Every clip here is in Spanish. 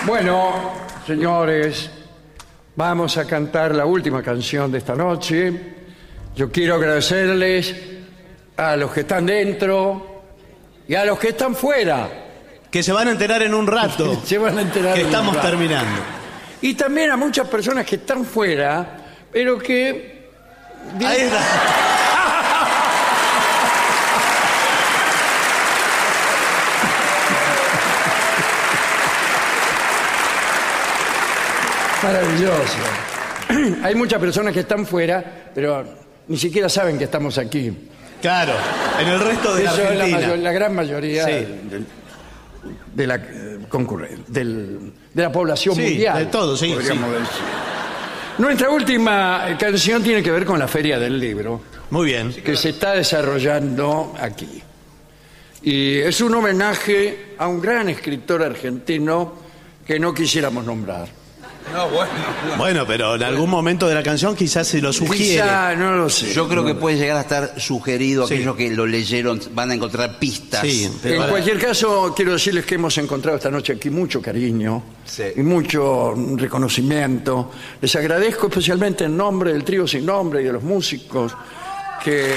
Bueno, señores, vamos a cantar la última canción de esta noche. Yo quiero agradecerles a los que están dentro y a los que están fuera. Que se van a enterar en un rato. Se van a enterar que en un estamos rato. terminando. Y también a muchas personas que están fuera, pero que... Ahí está. Maravilloso. Hay muchas personas que están fuera, pero ni siquiera saben que estamos aquí. Claro, en el resto de la Eso es Argentina. la gran mayoría Sí. de la de la población Sí, mundial. de todo, sí, podríamos sí. decir. Nuestra última canción tiene que ver con la Feria del Libro, Muy bien. que se está desarrollando aquí. Y es un homenaje a un gran escritor argentino que no quisiéramos nombrar. No, bueno. No. Bueno, pero en algún momento de la canción quizás se lo sugiere. Quizá, no lo sé. Yo creo que No. puede llegar a estar sugerido. Sí. Aquellos que lo leyeron van a encontrar pistas. Sí, pero En cualquier caso, quiero decirles que hemos encontrado esta noche aquí mucho cariño Sí. y mucho reconocimiento. Les agradezco especialmente en nombre del trío Sin Nombre y de los músicos que...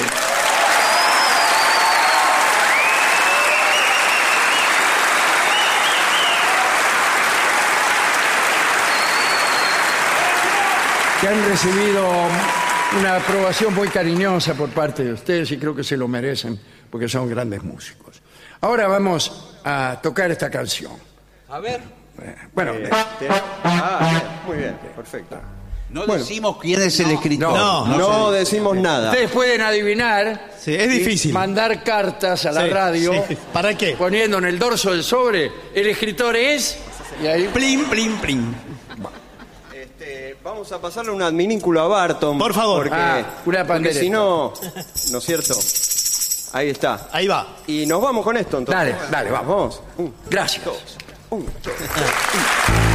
que han recibido una aprobación muy cariñosa por parte de ustedes y creo que se lo merecen porque son grandes músicos. Ahora vamos a tocar esta canción. A ver. Bueno, Muy bien, perfecto. No decimos quién es el escritor. No decimos nada. ustedes pueden adivinar Sí, es y difícil. mandar cartas a la Sí, radio sí. ¿Para qué? poniendo en el dorso del sobre el escritor es y ahí Plin, plin, plin. Vamos a pasarle un adminínculo a Barton. Por favor. Porque, una porque pandereta. si no, ¿no es cierto? Ahí está. Ahí va. Y nos vamos con esto entonces. Dale, vamos. Un, Gracias. dos, un, dos.